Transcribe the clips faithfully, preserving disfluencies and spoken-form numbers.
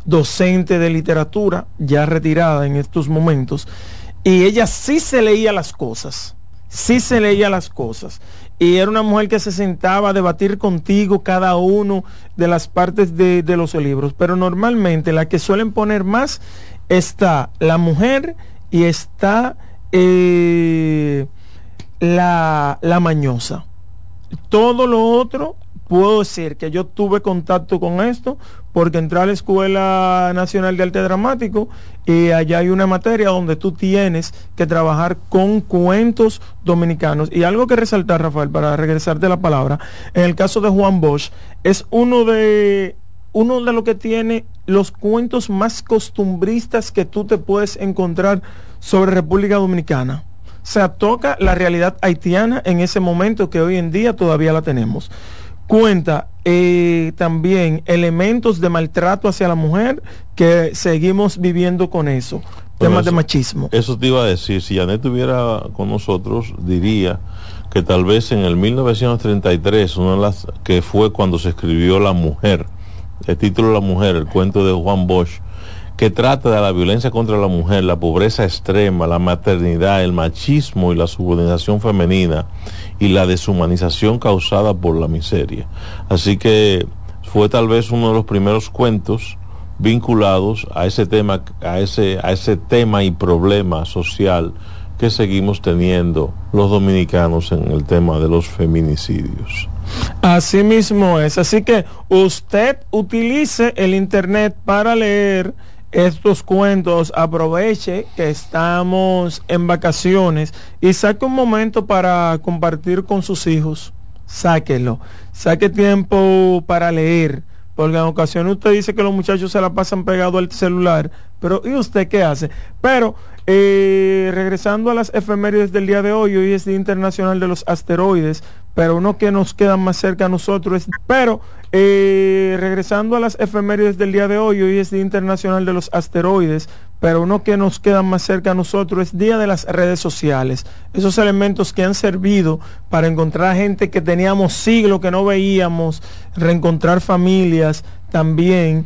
docente de literatura, ya retirada en estos momentos, y ella sí se leía las cosas, sí se leía las cosas, y era una mujer que se sentaba a debatir contigo cada uno de las partes de, de los libros, pero normalmente la que suelen poner más está la mujer y está eh, la, la mañosa. Todo lo otro, puedo decir que yo tuve contacto con esto porque entré a la Escuela Nacional de Arte Dramático y allá hay una materia donde tú tienes que trabajar con cuentos dominicanos. Y algo que resaltar, Rafael, para regresarte la palabra, en el caso de Juan Bosch, es uno de uno de los que tiene los cuentos más costumbristas que tú te puedes encontrar sobre República Dominicana. O sea, toca la realidad haitiana en ese momento que hoy en día todavía la tenemos. Cuenta eh, también elementos de maltrato hacia la mujer que seguimos viviendo con eso, bueno, temas eso, de machismo. Eso te iba a decir, si Janet estuviera con nosotros, diría que tal vez en el mil novecientos treinta y tres, una de las que fue cuando se escribió La Mujer, el título La Mujer, el cuento de Juan Bosch, que trata de la violencia contra la mujer, la pobreza extrema, la maternidad, el machismo y la subordinación femenina y la deshumanización causada por la miseria. Así que fue tal vez uno de los primeros cuentos vinculados a ese tema, a ese, a ese tema y problema social que seguimos teniendo los dominicanos en el tema de los feminicidios. Así mismo es. Así que usted utilice el internet para leer estos cuentos, aproveche que estamos en vacaciones y saque un momento para compartir con sus hijos. Sáquelo, saque tiempo para leer, porque en ocasiones usted dice que los muchachos se la pasan pegados al celular, pero ¿y usted qué hace? Pero eh, regresando a las efemérides del día de hoy, hoy es Día Internacional de los Asteroides, pero uno que nos queda más cerca a nosotros es, pero eh, regresando a las efemérides del día de hoy, hoy es Día Internacional de los Asteroides, pero uno que nos queda más cerca a nosotros es Día de las Redes Sociales, esos elementos que han servido para encontrar gente que teníamos siglos que no veíamos, reencontrar familias también,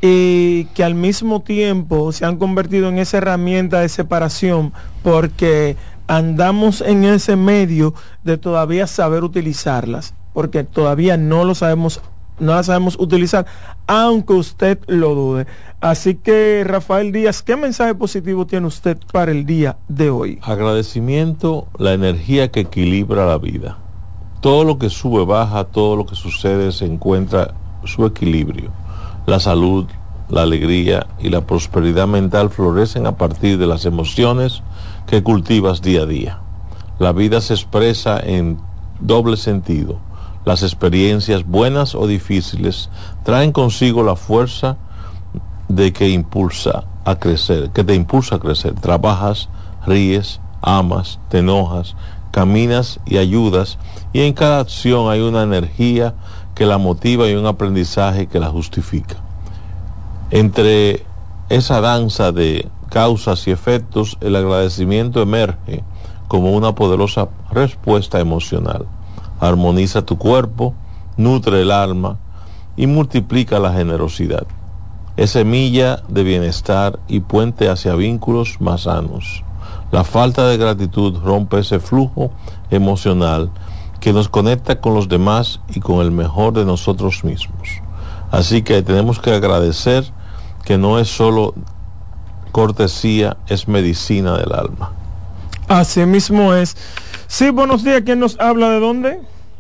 y que al mismo tiempo se han convertido en esa herramienta de separación, porque andamos en ese medio de todavía saber utilizarlas, porque todavía no lo sabemos, no las sabemos utilizar, aunque usted lo dude. Así que, Rafael Díaz, ¿qué mensaje positivo tiene usted para el día de hoy? Agradecimiento, la energía que equilibra la vida. Todo lo que sube, baja, todo lo que sucede se encuentra su equilibrio. La salud, la alegría y la prosperidad mental florecen a partir de las emociones que cultivas día a día. La vida se expresa en doble sentido. Las experiencias buenas o difíciles traen consigo la fuerza de que impulsa a crecer, que te impulsa a crecer. Trabajas, ríes, amas, te enojas, caminas y ayudas, y en cada acción hay una energía que la motiva y un aprendizaje que la justifica. Entre esa danza de causas y efectos, el agradecimiento emerge como una poderosa respuesta emocional. Armoniza tu cuerpo, nutre el alma y multiplica la generosidad. Es semilla de bienestar y puente hacia vínculos más sanos. La falta de gratitud rompe ese flujo emocional que nos conecta con los demás y con el mejor de nosotros mismos. Así que tenemos que agradecer, que no es solo cortesía, es medicina del alma. Así mismo es. Sí, buenos días. ¿Quién nos habla? ¿De dónde?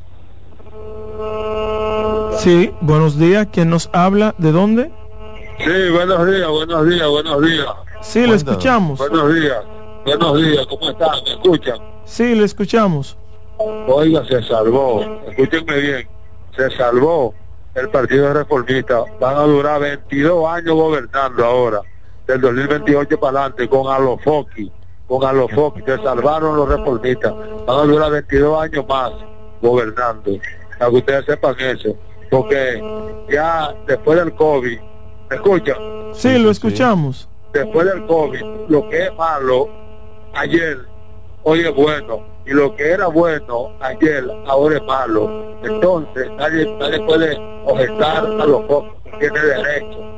Sí, buenos días. ¿Quién nos habla? ¿De dónde? Sí, buenos días, buenos días, buenos días. Sí, le escuchamos. Buenos días, buenos días. ¿Cómo están? ¿Me escuchan? Sí, le escuchamos. Oiga, se salvó. Escúchenme bien. Se salvó el Partido Reformista. Van a durar veintidós años gobernando ahora, del dos mil veintiocho para adelante, con Alofoqui. Con Alofoqui se salvaron los reformistas. Van a durar veintidós años más gobernando, para que ustedes sepan eso, porque ya después del COVID, ¿me escuchan? Sí, lo escuchamos. Después del COVID, lo que es malo ayer, hoy es bueno, y lo que era bueno ayer, ahora es malo. Entonces nadie, nadie puede objetar a los que tiene derecho.